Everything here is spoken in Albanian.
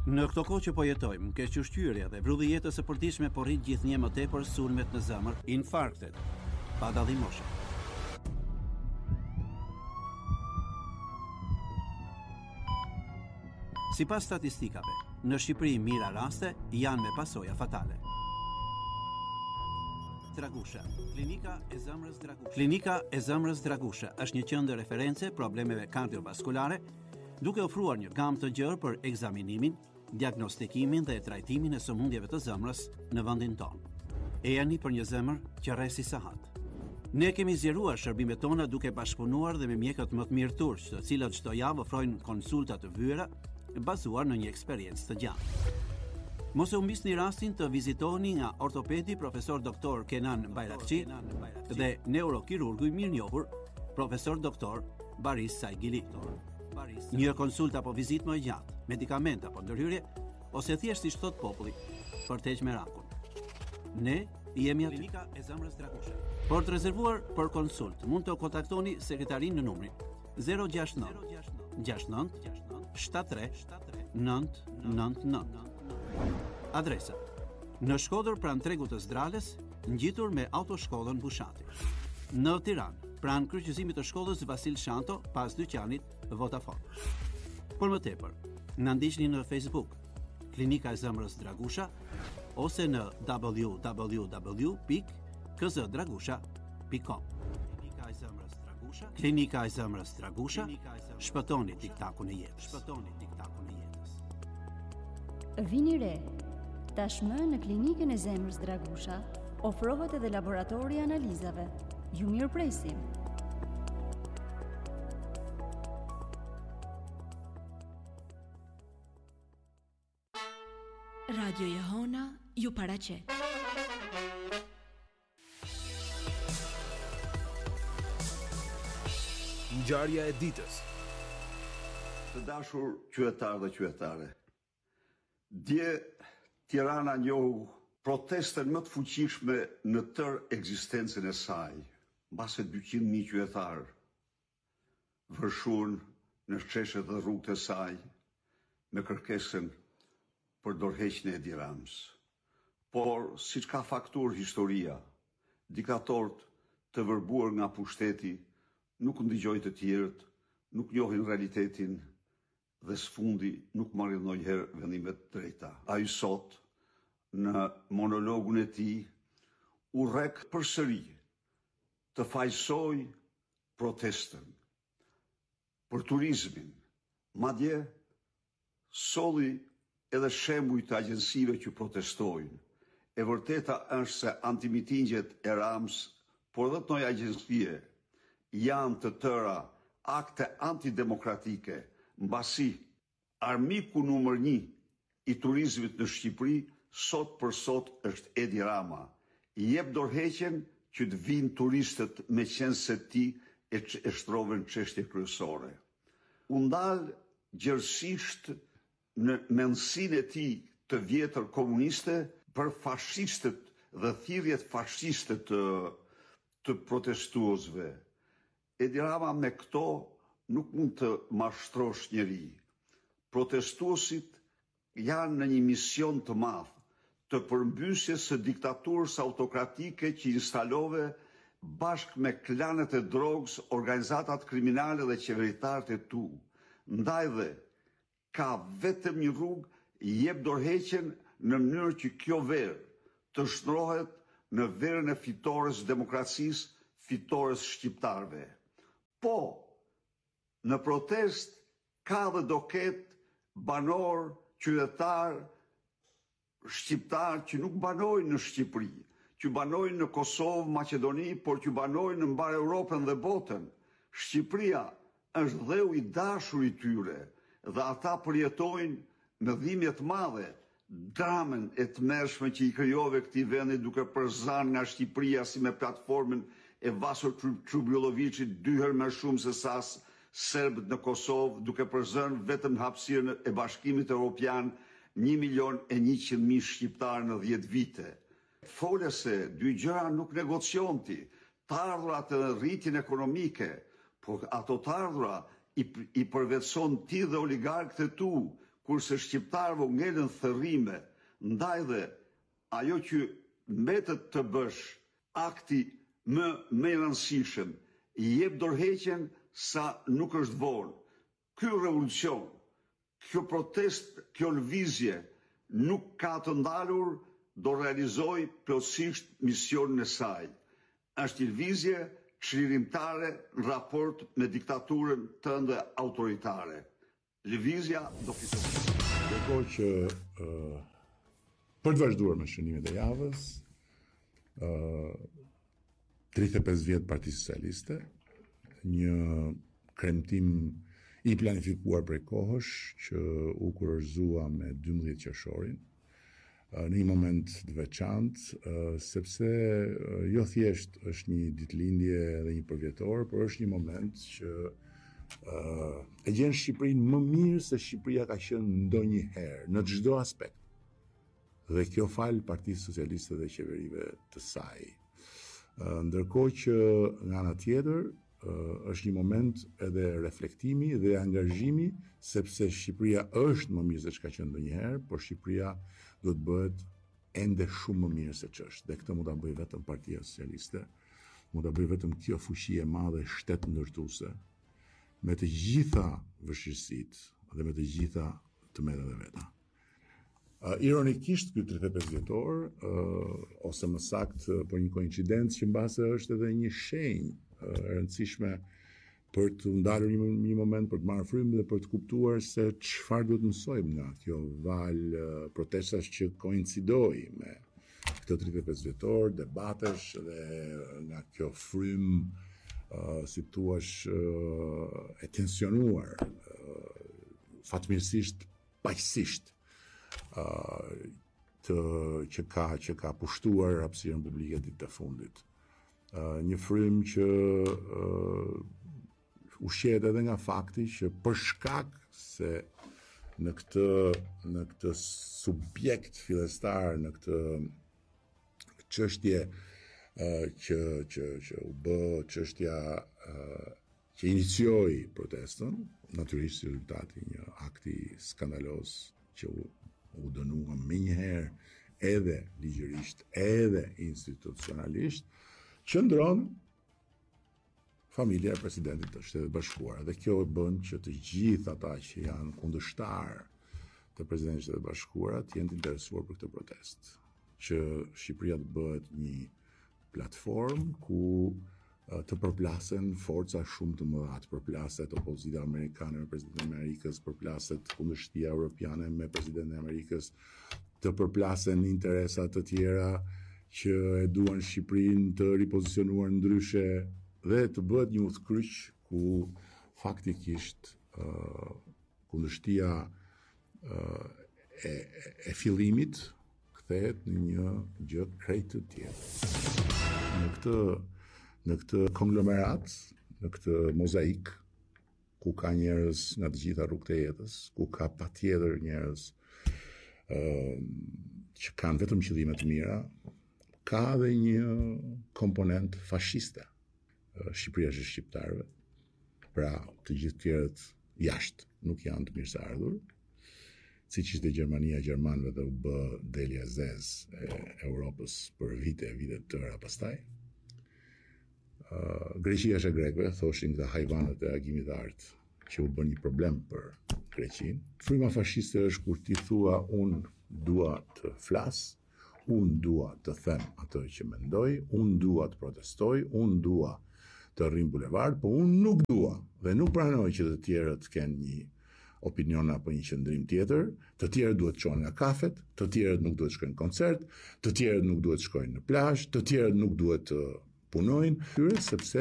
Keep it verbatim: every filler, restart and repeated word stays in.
Në këto kohë që po jetojmë, kequshqyrja dhe vrudhi jetës së përditshme po rrit gjithnjë më tepër sulmet në zemër, infarktet, pa dallim moshe. Sipas statistikave, në Shqipëri mira raste janë me pasoja fatale. Dragusha, klinika e zemrës Dragusha. Klinika e zemrës Dragusha është një qendër reference problemeve kardiovaskulare, duke ofruar një gamë të gjerë për ekzaminimin, diagnostikimin dhe trajtimin e sëmundjeve të zemrës në vendin tonë. E jeni për një zemër që rresi sahat. Ne kemi zgjeruar shërbimet tona duke bashkëpunuar dhe me mjekët më të mirë turq, të cilët çdo javë ofrojnë konsulta të vyera bazuar në një eksperiencë të gjatë. Mos e humbisni rastin të vizitoni nga ortopedi profesor doktor Kenan Bayrakçi dhe neurokirurgu i mirënjohur profesor doktor Baris Saigili. Një konsulta apo vizitë më e gjatë, medikament apo ndërhyrje, ose thjesht si thot populli, për të heqë merakun. Ne jemi aty. Klinika e zemrës Dragusha. Për të rezervuar për konsult, mund të kontaktoni sekretarin në numrin zero gjasht nëntë gjasht nëntë shtat tre nëntë nëntë nëntë. Adresa: në Shkodër pranë tregut të Zdrales, ngjitur me autoshkollën Bushati. Në Tiranë, pranë kryqëzimit të shkollës Vasil Shanto, pas dyqanit Vodafone. Për më tepër, na ndiqni në Facebook, Klinika e zemrës Dragusha, ose në w w w pikë k z dragusha pikë com. Klinika e zemrës Dragusha, Klinika e zemrës Dragusha, shpëtoni tiktakun e jetës. Shpëtoni tiktakun e jetës. Vini re, tashmë në Klinikën e zemrës Dragusha ofrohet edhe laboratori i analizave. Ju mirë presim. Radio Jehona ju paraqet. Ngjarja e ditës. Të dashur qytetarë dhe qytetare, dje Tirana njohu protestën më të fuqishme në tërë ekzistencën e saj, mbase dyqind mijë qytetarë vërshuan në sheshet dhe rrugët e saj me kërkesën për dorëheqjen e Edi Ramës. Por, siç ka faktur historia, diktatorët të vërbuar nga pushteti nuk ndigjojnë të tjerët, nuk njohin realitetin dhe sfundi nuk marrin ndonjëherë vendime të drejta. Ai sot, në monologun e tij, u rrek përsëri të fajsoj protestën për turizmin, madje solli edhe shembuj të agjensive që protestojnë. E vërteta është se antimitingjet e Ramës, por dhe të noj agjensie, janë të tëra akte antidemokratike, mbasi armiku numër një i turizmit në Shqipëri sot për sot është Edi Rama. I jep dorëheqjen që të vinë turistët me qenë se ti e, e shtroven çështje kryesore. U ndal gjerësisht në mendsinë e tij të vjetër komuniste për fashistët dhe thirrjet fashiste të, të protestuesve. Edi Rama me këto nuk mund të mashtrosh njeri. Protestuesit janë në një mision të madh të përmbysjes së diktaturës autokratike që instalove bashkë me klanet e drogës, organizatat kriminale dhe qeveritarët e tu. Ndaj dhe ka vetëm një rrugë, jep dorëheqjen në mënyrë që kjo verë të shndrohet në verën e fitores demokracisë, fitores shqiptarëve. Po, në protest ka dhe do ketë banor, qytetar, shqiptar që nuk banojnë në Shqipëri, që banojnë në Kosovë, Maqedoni, por që banojnë në mbar Europën dhe botën. Shqipëria është dheu i dashur i tyre dhe ata përjetojnë me dhimbje të madhe dramën e tmerrshme që i krijove këtij vendi duke përzarë nga Shqipëria si me platformën e Vasor Trubulloviçit dy herë më shumë se sa serbët në Kosovë, duke përzarë vetëm në hapësirën e Bashkimit Evropian një milion e njëqind mijë shqiptarë në dhjetë vite. Fole se dy gjëra nuk negocion ti, të ardhurat të rritjen ekonomike, por ato të ardhura i, i përvetëson ti dhe oligarkët e tu, kurse shqiptarëve u ngelen thërrime, ndaj dhe ajo që mbetet të bësh akti më më i rëndësishëm, i jep dorëheqjen sa nuk është vonë. Ky revolucion, kjo protest, kjo lëvizje nuk ka të ndalur, do realizoj plotësisht misionin e saj. Është një lëvizje çlirimtare në raport me diktaturën tënde autoritare. Lëvizja do fitojë. Ndërkohë që uh, për të vazhduar me shënimet e javës, uh, tridhjetë e pesë vjet Partisë Socialiste, një kremtim i planifikuar prej kohësh që u kurorëzua me dymbëdhjetë qershorin, në një moment të veçantë, sepse jo thjesht është një ditëlindje dhe një përvjetor, por është një moment që e gjen Shqipërinë më mirë se Shqipëria ka qenë ndonjëherë në çdo aspekt. Dhe kjo fal Partisë Socialiste dhe qeverive të saj. Ndërkohë që nga ana tjetër është një moment edhe reflektimi dhe angazhimi, sepse Shqipëria është më mirë se çka qenë ndonjëherë, por Shqipëria do të bëhet ende shumë më mirë se ç'është. Dhe këtë mund ta bëjë vetëm Partia Socialiste, mund ta bëjë vetëm kjo fuqi e madhe shtet ndërtuese, me të gjitha vështirësitë dhe me të gjitha tëmetat e veta. Uh, ironikisht, ky tridhjetë e pesë vjetor, uh, ose më saktë për një koincidencë që mbase është edhe një shenjë e uh, rëndësishme për të ndalur një, një moment, për të marrë frymë dhe për të kuptuar se çfarë duhet mësojmë nga kjo valë uh, protestash që koincidoi me këtë tridhjetë e pesë vjetor, debatesh dhe nga kjo frymë uh, si thuash uh, e tensionuar, uh, fatmirësisht paqësisht, uh, të që ka që ka pushtuar hapësirën publike ditët e fundit. Uh, një frymë që uh, ushqehet edhe nga fakti që për shkak se në këtë në këtë subjekt fillestar, në këtë çështje uh, që që që u bë çështja uh, që inicioi protestën, natyrisht si rezultati një akti skandaloz që u, u dënua menjëherë edhe ligjërisht, edhe institucionalisht, qëndron familja e presidentit të Shtetit Bashkuar. Dhe kjo e bën që të gjithë ata që janë kundërshtar të presidentit të Shtetit Bashkuar të jenë të interesuar për këtë protest. Që Shqipëria të bëhet një platformë ku uh, të përplasen forca shumë të mëdha, të përplaset opozita amerikane me presidentin e Amerikës, përplaset kundërshtia europiane me presidentin e Amerikës, të përplasen interesa të tjera që e duan Shqipërinë të ripozicionuar ndryshe dhe të bëhet një udhkryq ku faktikisht uh, kundërshtia uh, e, e fillimit kthehet në një gjë krejt të tjetër. Në këtë në këtë konglomerat, në këtë mozaik ku ka njerëz nga të gjitha rrugët e jetës, ku ka patjetër njerëz uh, që kanë vetëm qëllime të mira, ka edhe një komponent fashiste. Shqipëria është e shqiptarëve, pra të gjithë tjerët jashtë nuk janë të mirëseardhur, siç ishte Gjermania e gjermanëve dhe u bë delja zez e Europës për vite e vite të tëra pastaj. Uh, Greqia është e grekëve, thoshin këta hajvanët e agimit të artë që u bën një problem për Greqinë. Fryma fashiste është kur ti thua unë dua të flas, unë dua të them atë që mendoj, unë dua të protestoj, unë dua të rrim bulevard, po unë nuk dua dhe nuk pranoj që të tjerët kenë një opinion apo një qëndrim tjetër, të tjerët duhet të çohen nga kafet, të tjerët nuk duhet të shkojnë në koncert, të tjerët nuk duhet të shkojnë në plazh, të tjerët nuk duhet të punojnë, sepse